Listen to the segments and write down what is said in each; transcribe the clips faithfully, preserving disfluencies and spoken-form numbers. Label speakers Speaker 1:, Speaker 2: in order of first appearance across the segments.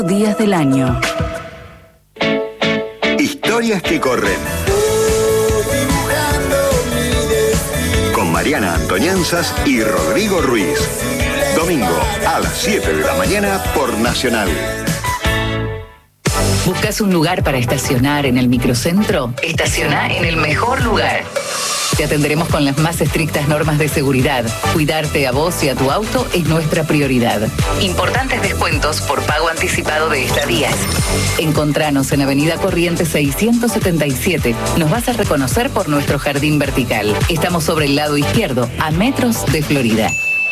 Speaker 1: Días del año.
Speaker 2: Historias que corren. Con Mariana Antoñanzas y Rodrigo Ruiz. Domingo a las siete de la mañana por Nacional.
Speaker 1: ¿Buscas un lugar para estacionar en el microcentro? Estaciona en el mejor lugar. Te atenderemos con las más estrictas normas de seguridad. Cuidarte a vos y a tu auto es nuestra prioridad. Importantes descuentos por pago anticipado de estadías. Encontranos en Avenida Corrientes seiscientos setenta y siete. Nos vas a reconocer por nuestro jardín vertical. Estamos sobre el lado izquierdo, a metros de Florida.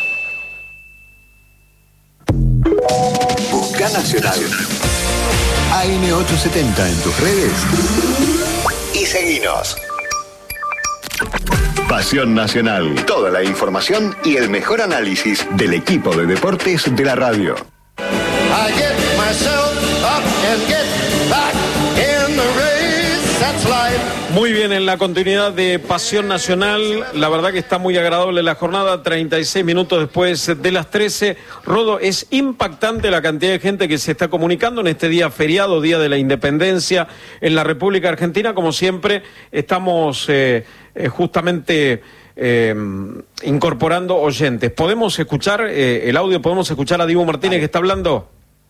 Speaker 2: Busca Nacional. A M ochocientos setenta en tus redes. Y seguinos. Pasión Nacional. Toda la información y el mejor análisis del equipo de deportes de la radio. I get myself up and get back in the race. That's life.
Speaker 3: Muy bien, en la continuidad de Pasión Nacional, la verdad que está muy agradable la jornada, treinta y seis minutos después de las trece. Rodo, es impactante la cantidad de gente que se está comunicando en este día feriado, Día de la Independencia en la República Argentina. Como siempre, estamos eh, eh, justamente eh, incorporando oyentes. ¿Podemos escuchar eh, el audio? ¿Podemos escuchar a Dibu Martínez que está hablando?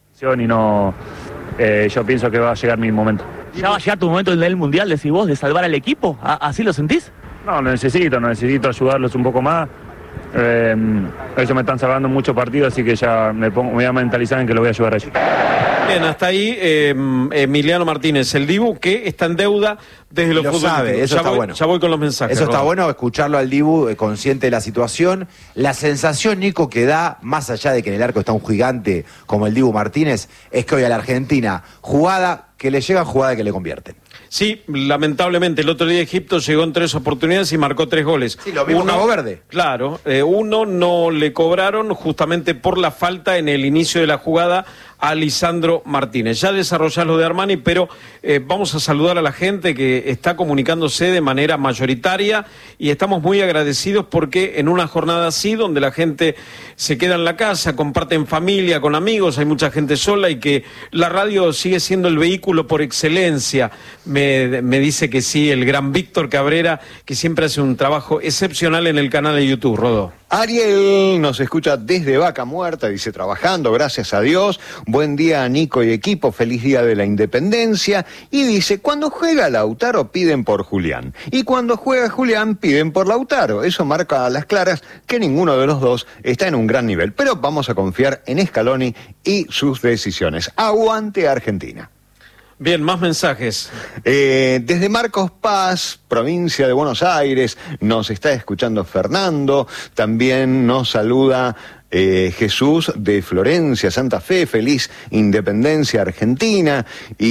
Speaker 4: Y no, eh, yo pienso que va a llegar mi momento.
Speaker 5: ¿Ya va a llegar tu momento en el Mundial, decís vos, de salvar al equipo? ¿Así lo sentís?
Speaker 4: No, lo necesito, necesito ayudarlos un poco más. Eh, ellos me están salvando muchos partidos, así que ya me, pongo, me voy a mentalizar en que lo voy a ayudar a ellos.
Speaker 3: Bien, hasta ahí eh, Emiliano Martínez, el Dibu, que está en deuda desde los
Speaker 6: fútbol. Sabe, eso
Speaker 3: ya
Speaker 6: está
Speaker 3: voy,
Speaker 6: bueno.
Speaker 3: Ya voy con los mensajes.
Speaker 6: Eso está
Speaker 3: Rodo.
Speaker 6: bueno, escucharlo al Dibu, eh, consciente de la situación. La sensación, Nico, que da, más allá de que en el arco está un gigante como el Dibu Martínez, es que hoy a la Argentina, jugada que le llega, jugada que le convierten.
Speaker 3: Sí, lamentablemente, el otro día Egipto llegó en tres oportunidades y marcó tres goles.
Speaker 6: Sí, lo mismo Cabo Verde.
Speaker 3: Claro, eh, uno no le cobraron justamente por la falta en el inicio de la jugada a Lisandro Martínez. Ya desarrollás lo de Armani, pero eh, vamos a saludar a la gente que está comunicándose de manera mayoritaria y estamos muy agradecidos porque en una jornada así, donde la gente se queda en la casa, comparte en familia, con amigos, hay mucha gente sola y que la radio sigue siendo el vehículo por excelencia. Me, me dice que sí, el gran Víctor Cabrera, que siempre hace un trabajo excepcional en el canal de YouTube, Rodo.
Speaker 2: Ariel nos escucha desde Vaca Muerta, dice, trabajando, gracias a Dios. Buen día, Nico y equipo, feliz día de la Independencia. Y dice, cuando juega Lautaro piden por Julián. Y cuando juega Julián piden por Lautaro. Eso marca a las claras que ninguno de los dos está en un gran nivel. Pero vamos a confiar en Scaloni y sus decisiones. Aguante Argentina.
Speaker 3: Bien, más mensajes.
Speaker 2: Eh, desde Marcos Paz, provincia de Buenos Aires, nos está escuchando Fernando. También nos saluda eh, Jesús de Florencia, Santa Fe. Feliz Independencia Argentina.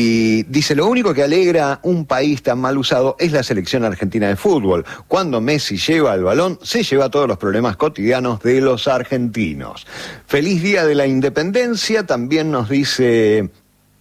Speaker 2: Y dice, lo único que alegra un país tan mal usado es la selección argentina de fútbol. Cuando Messi lleva el balón, se lleva todos los problemas cotidianos de los argentinos. Feliz Día de la Independencia. También nos dice...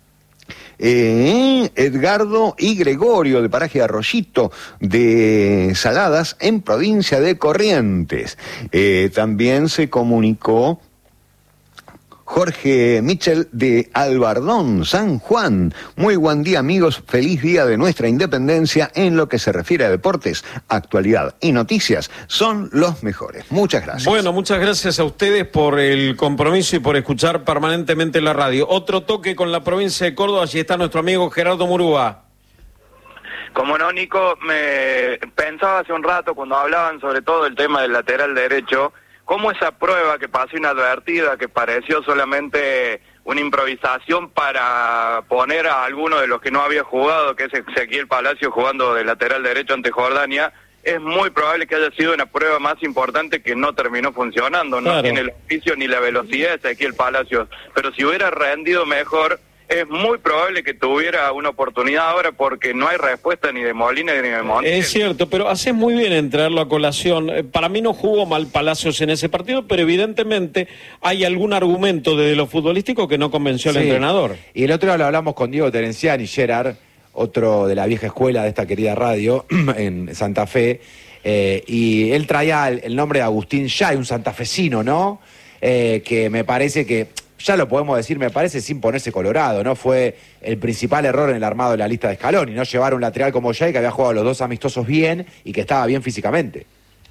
Speaker 2: Eh, Edgardo y Gregorio de Paraje Arroyito de Saladas en provincia de Corrientes. Eh, también se comunicó Jorge Michel de Albardón, San Juan. Muy buen día, amigos. Feliz día de nuestra independencia. En lo que se refiere a deportes, actualidad y noticias, son los mejores. Muchas gracias.
Speaker 3: Bueno, muchas gracias a ustedes por el compromiso y por escuchar permanentemente la radio. Otro toque con la provincia de Córdoba. Allí está nuestro amigo Gerardo Murúa.
Speaker 7: Como no, Nico, me pensaba hace un rato cuando hablaban sobre todo el tema del lateral derecho, cómo esa prueba que pasó inadvertida, que pareció solamente una improvisación para poner a alguno de los que no había jugado, que es Ezequiel Palacio jugando de lateral derecho ante Jordania, es muy probable que haya sido una prueba más importante que no terminó funcionando. No
Speaker 3: claro.
Speaker 7: Tiene el oficio ni la velocidad de Ezequiel Palacios, pero si hubiera rendido mejor, es muy probable que tuviera una oportunidad ahora porque no hay respuesta ni de Molina ni de Montiel.
Speaker 3: Es cierto, pero haces muy bien en traerlo a colación. Para mí no jugó mal Palacios en ese partido, pero evidentemente hay algún argumento desde lo futbolístico que no convenció al
Speaker 6: sí.
Speaker 3: entrenador.
Speaker 6: Y el otro día lo hablamos con Diego Terenciani, Gerard, otro de la vieja escuela de esta querida radio en Santa Fe, eh, y él traía el, el nombre de Agustín Yay, un santafesino, ¿no? Eh, que me parece que ya lo podemos decir, me parece, sin ponerse colorado, ¿no? Fue el principal error en el armado de la lista de Scaloni, no llevar un lateral como Jay, que había jugado los dos amistosos bien y que estaba bien físicamente.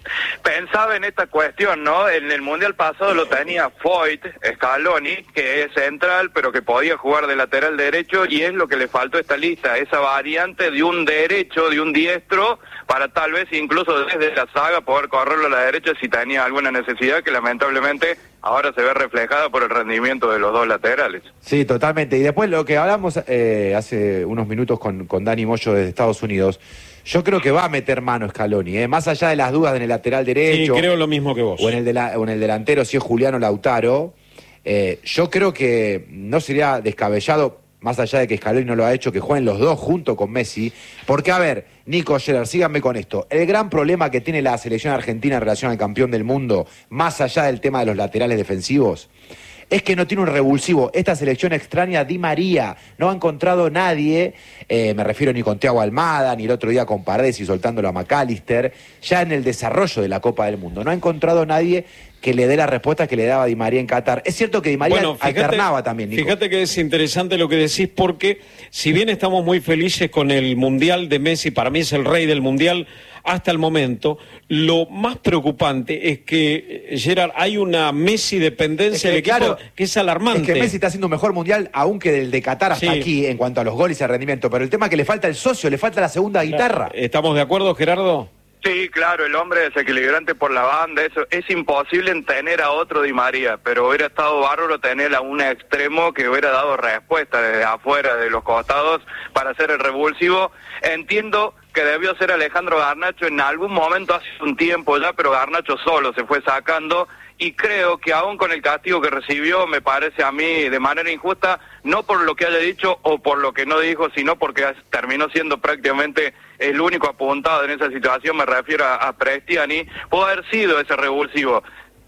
Speaker 7: Pensaba en esta cuestión, ¿no? En el Mundial pasado lo tenía Foyt, Scaloni, que es central, pero que podía jugar de lateral derecho, y es lo que le faltó a esta lista, esa variante de un derecho, de un diestro, para tal vez incluso desde la saga poder correrlo a la derecha si tenía alguna necesidad, que lamentablemente ahora se ve reflejada por el rendimiento de los dos laterales.
Speaker 6: Sí, totalmente. Y después lo que hablamos eh, hace unos minutos con, con Dani Moyo desde Estados Unidos, yo creo que va a meter mano Scaloni, ¿eh? Más allá de las dudas en el lateral derecho.
Speaker 3: Sí, creo lo mismo que vos.
Speaker 6: O en el, de la, o en el delantero, si es Juliano Lautaro. Eh, yo creo que no sería descabellado, más allá de que Scaloni no lo ha hecho, que jueguen los dos junto con Messi. Porque, a ver, Nico, Gerard, síganme con esto. El gran problema que tiene la selección argentina en relación al campeón del mundo, más allá del tema de los laterales defensivos, es que no tiene un revulsivo. Esta selección extraña Di María. No ha encontrado nadie, eh, me refiero ni con Thiago Almada, ni el otro día con Paredes y soltándolo a McAllister, ya en el desarrollo de la Copa del Mundo. No ha encontrado nadie que le dé la respuesta que le daba Di María en Qatar. Es cierto que Di María bueno, fíjate, alternaba también, Nico.
Speaker 3: Fíjate que es interesante lo que decís, porque si bien estamos muy felices con el Mundial de Messi, para mí es el rey del Mundial hasta el momento, lo más preocupante es que, Gerard, hay una Messi dependencia es que, del equipo claro, que es alarmante.
Speaker 6: Es que Messi está haciendo un mejor Mundial aún que del de Qatar hasta sí. aquí en cuanto a los goles y el rendimiento, pero el tema es que le falta el socio, le falta la segunda guitarra.
Speaker 3: ¿Estamos de acuerdo, Gerardo?
Speaker 7: Sí, claro, el hombre desequilibrante por la banda, eso es imposible en tener a otro Di María, pero hubiera estado bárbaro tener a un extremo que hubiera dado respuesta desde afuera, de los costados, para hacer el revulsivo. Entiendo que debió ser Alejandro Garnacho en algún momento hace un tiempo ya, pero Garnacho solo se fue sacando, y creo que aún con el castigo que recibió, me parece a mí de manera injusta, no por lo que haya dicho o por lo que no dijo, sino porque terminó siendo prácticamente el único apuntado en esa situación, me refiero a, a Prestiani, pudo haber sido ese revulsivo.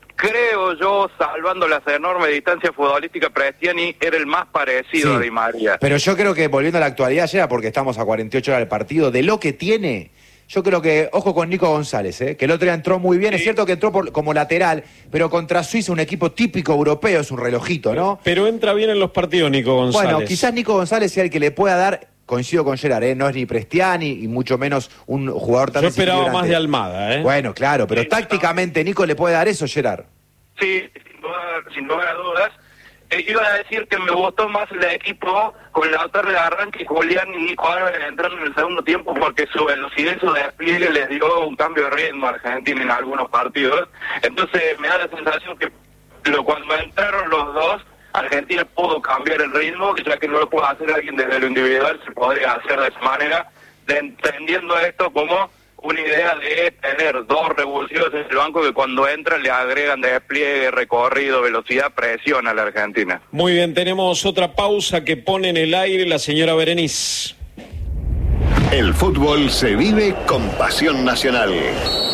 Speaker 7: Creo yo, salvando las enormes distancias futbolísticas, Prestiani era el más parecido sí, a Di María.
Speaker 6: Pero yo creo que, volviendo a la actualidad ya, porque estamos a cuarenta y ocho horas del partido, de lo que tiene, yo creo que, ojo con Nico González, ¿eh? que el otro día entró muy bien, sí. Es cierto que entró por, como lateral, pero contra Suiza, un equipo típico europeo, es un relojito, ¿no?
Speaker 3: Pero entra bien en los partidos Nico González.
Speaker 6: Bueno, quizás Nico González sea el que le pueda dar... Coincido con Gerard, ¿eh? No es ni Prestiani y mucho menos un jugador tan...
Speaker 3: Yo esperaba más de Almada, ¿eh?
Speaker 6: Bueno, claro, pero sí, tácticamente Nico le puede dar eso, Gerard.
Speaker 7: Sí, sin lugar, sin lugar a dudas. Eh, iba a decir que me gustó más el equipo con Lautaro de arranque y Julián y Nico Álvarez entrando en el segundo tiempo, porque su velocidad y su despliegue les dio un cambio de ritmo a Argentina en algunos partidos. Entonces me da la sensación que lo, cuando entraron los dos, Argentina pudo cambiar el ritmo, ya que no lo puede hacer alguien desde lo individual, se podría hacer de esa manera, de, entendiendo esto como una idea de tener dos revulsivos en el banco que cuando entran le agregan despliegue, recorrido, velocidad, presión a la Argentina.
Speaker 3: Muy bien, tenemos otra pausa que pone en el aire la señora Berenice.
Speaker 2: El fútbol se vive con pasión nacional.